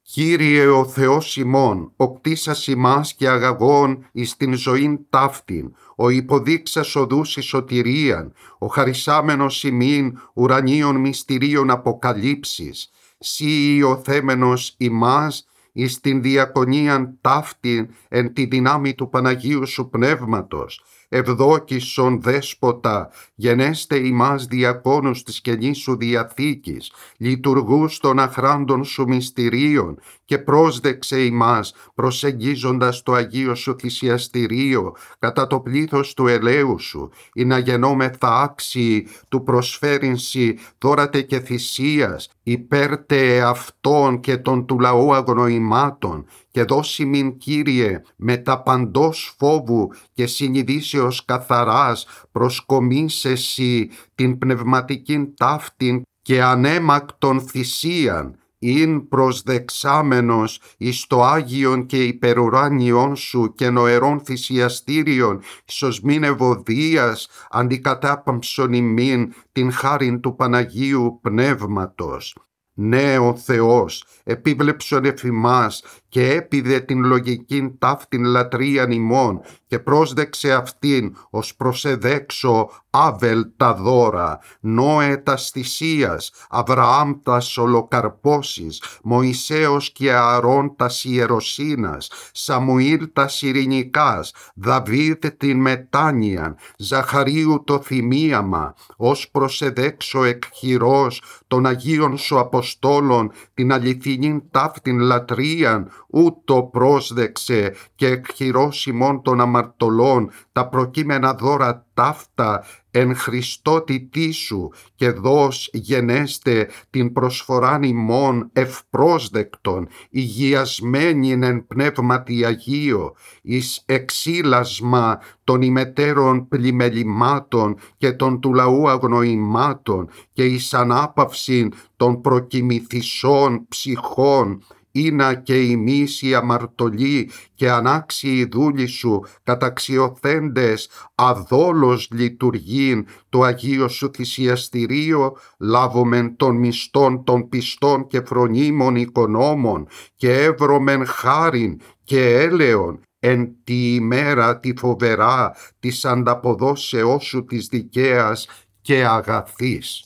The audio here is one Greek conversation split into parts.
Κύριε ο Θεός ημών, οκτήσας ημάς και αγαγών εις την ζωήν ταύτην, ο υποδείξας οδούς εις σωτηρίαν, ο χαρισάμενος ημίν ουρανίων μυστηρίων αποκαλύψεις, σύ υιοθέμενος ημάς εις την διακονίαν ταύτην εν τη δυνάμει του Παναγίου σου Πνεύματος, ευδόκησον Δέσποτα, γενέστε ημάς διακόνους της καινής σου Διαθήκης, λειτουργούς των αχράντων σου μυστηρίων, και πρόσδεξε ημάς προσεγγίζοντας το Αγίο σου θυσιαστηρίο κατά το πλήθος του ελαίου σου, ή να γενόμεθα άξιοι του προσφέρεινσι δώρατε και θυσίας, υπέρτε αυτών και των του λαού αγνοημάτων, και δώσει μην, Κύριε, με τα παντός φόβου και συνειδήσεως καθαράς προσκομείς εσύ την πνευματικήν ταύτην και ανέμακτον θυσίαν, ειν προσδεξάμενος εις το Άγιον και υπερουράνιον σου και νοερών θυσιαστήριον, ίσως μην ευωδίας αντικατάπαμψον ημίν την χάριν του Παναγίου Πνεύματος. Ναι, ο Θεός επίβλεψον εφ' ημάς και έπιδε την λογικήν ταύτην λατρείαν ημών και πρόσδεξε αυτήν ως προσεδέξω Άβελ τα δώρα, Νόε τας θυσίας, Αβραάμ τας ολοκαρπώσεις, Μωυσέος και Ααρών τας ιεροσύνας, Σαμουήλ τας ειρηνικάς, Δαβίδ την μετάνοιαν, Ζαχαρίου το θυμίαμα, ως προσεδέξω εκ χειρός των Αγίων σου Αποστόλων την αληθινήν ταύτην λατρείαν, ούτω πρόσδεξε και εκ χειρός ημών των αμαρτωλών τα προκείμενα δώρα ταύτα εν Χριστότητί σου, και δώσ' γενέστε την προσφοράν ημών ευπρόσδεκτον, υγιασμένην εν πνεύματι Αγίο, εις εξήλασμα των ημετέρων πλημελημάτων και των του λαού αγνοημάτων, και εις ανάπαυσιν των προκοιμηθισών ψυχών, ήνα και ημείς οι αμαρτωλοί και ανάξιοι δούλοι σου καταξιωθέντες αδόλως λειτουργήν το Αγίο σου θυσιαστηρίο, λάβομεν των μισθών των πιστών και φρονίμων οικονόμων και εύρωμεν χάριν και έλεον εν τη ημέρα τη φοβερά της ανταποδόσεώς σου της δικαίας και αγαθής.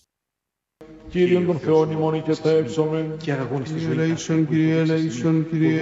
Κύριον των Θεών ημών οικετεύσομεν, και αγαγώνης στη ζωή ελέησον, Κύριε, ελέησον, Κύριε,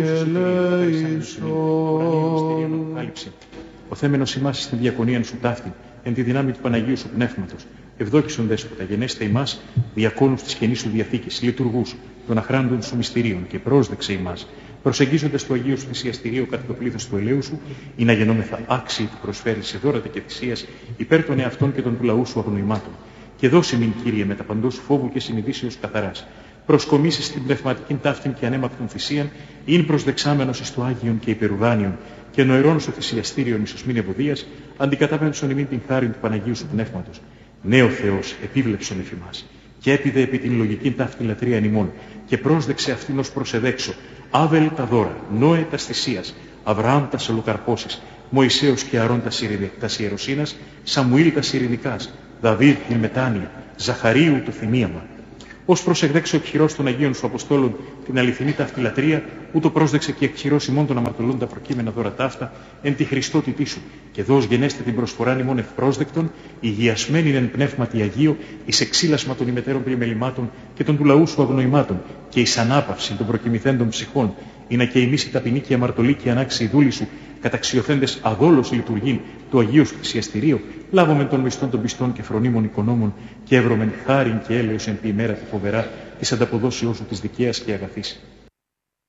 ελέησον. Ο θέμενος ημάς στην διακονίαν σου ταύτη, εν τη δυνάμει του Παναγίου σου Πνεύματος, ευδόκησον Δέσποτα, γενέστε ημάς διακόνους της καινής σου Διαθήκης, λειτουργούς των αχράντων σου μυστηρίων, και πρόσδεξε ημάς, προσεγγίζοντας το Αγίο σου θυσιαστηρίο κατά το πλήθος του ελαίου σου, ή να γεννόμεθα άξιοι του προσφέρει σε δώρατα και θυσίας υπέρ των εαυτών και των του λαού σου αγνοημάτων. Και δώσε μην, Κύριε, με τα παντός φόβου και συνειδήσεως καθαράς. Προσκομίσεις στην πνευματικήν ταύτην και ανέμακτον θυσίαν, ειν προσδεξάμενος εις το Άγιον και υπερουδάνιον, και νοερών σου θυσιαστήριον εις μην ευωδίας, αντικατάπεμψον ημίν την χάριν του Παναγίου σου Πνεύματος. Ναι, ο Θεός επίβλεψον εφ' ημάς, και έπιδε επί την λογικήν ταύτην λατρείαν ημών, και πρόσδεξε αυτήν ως προσεδέξω, Άβελ τα δώρα, Νόε τας θυσίας, Αβραάμ τας ολοκαρπώσεις, Μωυσέος και Ααρών τας ιεροσύνας, Σαμουήλ τας ειρηνικάς, Δαβίδ την μετάνοια, Ζαχαρίου το θυμίαμα. Ως προσεκδέξω εκ χειρός των Αγίων σου Αποστόλων την αληθινή ταύτη λατρεία, ούτω πρόσδεξε και εκ χειρός ημών των αμαρτωλών τα προκείμενα δώρα ταύτα, εν τη Χριστότητί σου, και δώσ' γενέστε την προσφοράν ημών ευπρόσδεκτον, υγιασμένην εν πνεύματι Αγίο, εις εξήλασμα των ημετέρων πλημελημάτων και των του λαού σου αγνοημάτων, και εις ανάπαυση των προκοιμηθέντων ψυχών, ή να και ημείς οι ταπεινοί και αμαρτωλοί και ανάξιοι δούλοι σου, καταξιωθέντες αδόλως λειτουργήν το Αγίο σου θυσιαστηρίο, λάβομεν των μισθών των πιστών και φρονίμων οικονόμων, και εύρωμεν χάριν και έλεος εν τη ημέρα τη φοβερά της ανταποδόσεώς σου της δικαίας και αγαθής.